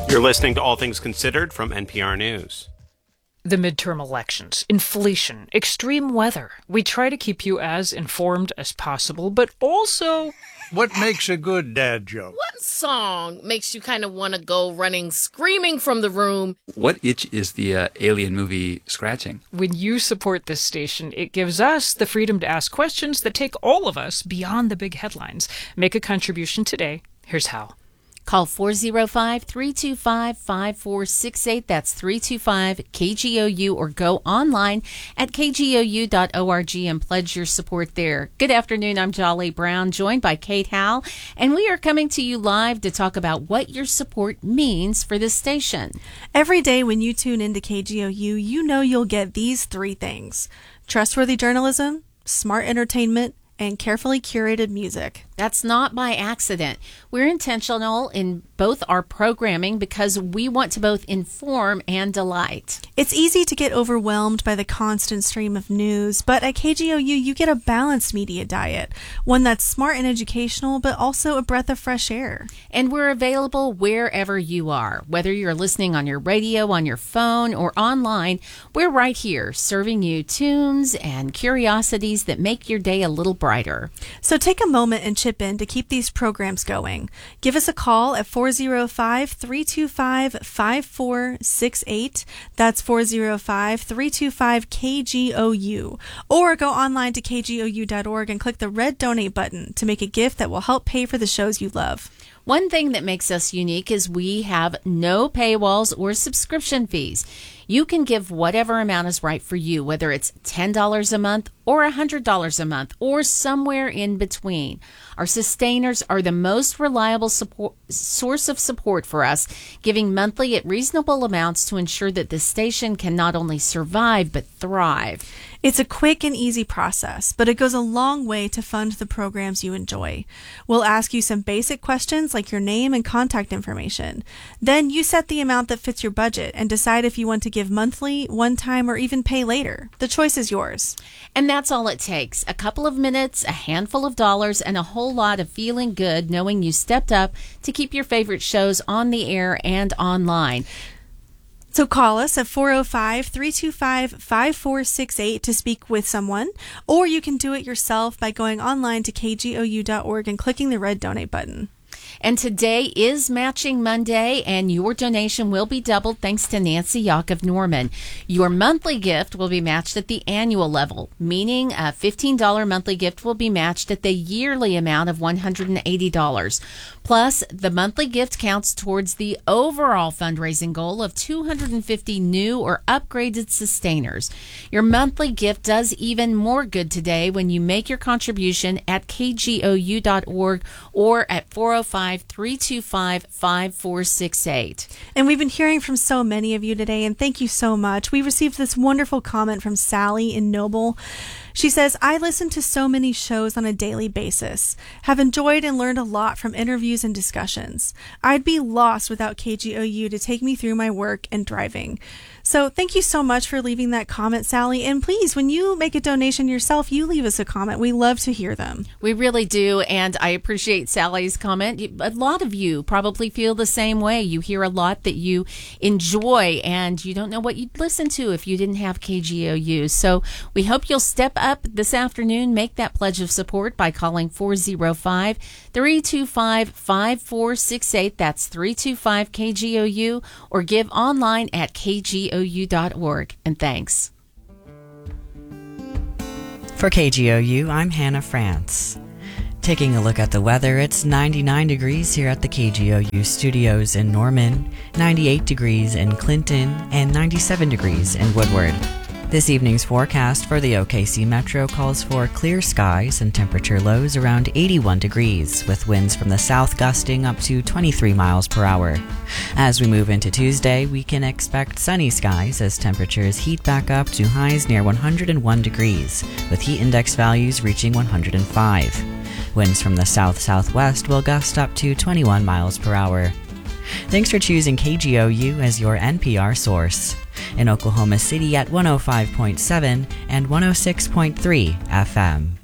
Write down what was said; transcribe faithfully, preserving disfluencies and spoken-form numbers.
You're listening to All Things Considered from N P R News. The midterm elections, inflation, extreme weather. We try to keep you as informed as possible, but also... What makes a good dad joke? What song makes you kind of want to go running, screaming from the room? What itch is the uh, Alien movie scratching? When you support this station, it gives us the freedom to ask questions that take all of us beyond the big headlines. Make a contribution today. Here's how. Call four oh five, three two five, five four six eight. That's three two five K G O U, or go online at k g o u dot org and pledge your support there. Good afternoon. I'm Jolly Brown, joined by Kate Howell, and we are coming to you live to talk about what your support means for this station. Every day when you tune into K G O U, you know you'll get these three things: trustworthy journalism, smart entertainment, and carefully curated music. That's not by accident. We're intentional in both our programming because we want to both inform and delight. It's easy to get overwhelmed by the constant stream of news, but at K G O U, you get a balanced media diet, one that's smart and educational, but also a breath of fresh air. And we're available wherever you are. Whether you're listening on your radio, on your phone, or online, we're right here serving you tunes and curiosities that make your day a little brighter. So take a moment and chip in to keep these programs going. Give us a call at four oh five, three two five, five four six eight. That's four oh five, three two five K G O U. Or go online to k g o u dot org and click the red donate button to make a gift that will help pay for the shows you love. One thing that makes us unique is we have no paywalls or subscription fees. You can give whatever amount is right for you, whether it's ten dollars a month or one hundred dollars a month or somewhere in between. Our sustainers are the most reliable support, source of support for us, giving monthly at reasonable amounts to ensure that the station can not only survive but thrive. It's a quick and easy process, but it goes a long way to fund the programs you enjoy. We'll ask you some basic questions like your name and contact information. Then you set the amount that fits your budget and decide if you want to give monthly, one time, or even pay later. The choice is yours. And that's all it takes. A couple of minutes, a handful of dollars, and a whole lot of feeling good knowing you stepped up to keep your favorite shows on the air and online. So call us at four oh five, three two five, five four six eight to speak with someone, or you can do it yourself by going online to k g o u dot org and clicking the red donate button. And today is Matching Monday, and your donation will be doubled thanks to Nancy Yock of Norman. Your monthly gift will be matched at the annual level, meaning a fifteen dollars monthly gift will be matched at the yearly amount of one hundred eighty dollars. Plus, the monthly gift counts towards the overall fundraising goal of two hundred fifty new or upgraded sustainers. Your monthly gift does even more good today when you make your contribution at k g o u dot org or at four oh five, three two five, five four six eight. And we've been hearing from so many of you today, and thank you so much. We received this wonderful comment from Sally in Noble. She says, I listen to so many shows on a daily basis, have enjoyed and learned a lot from interviews and discussions. I'd be lost without K G O U to take me through my work and driving. So thank you so much for leaving that comment, Sally. And please, when you make a donation yourself, you leave us a comment. We love to hear them. We really do. And I appreciate Sally's comment. A lot of you probably feel the same way. You hear a lot that you enjoy, and you don't know what you'd listen to if you didn't have K G O U. So we hope you'll step up this afternoon. Make that pledge of support by calling four oh five, three two five, five four six eight. That's three two five K G O U, or give online at k g o u dot org. And thanks. For K G O U, I'm Hannah France. Taking a look at the weather, it's ninety-nine degrees here at the K G O U studios in Norman, ninety-eight degrees in Clinton, and ninety-seven degrees in Woodward. This evening's forecast for the O K C Metro calls for clear skies and temperature lows around eighty-one degrees, with winds from the south gusting up to twenty-three miles per hour. As we move into Tuesday, we can expect sunny skies as temperatures heat back up to highs near one hundred one degrees, with heat index values reaching one hundred five. Winds from the south-southwest will gust up to twenty-one miles per hour. Thanks for choosing K G O U as your N P R source. In Oklahoma City at one oh five point seven and one oh six point three F M.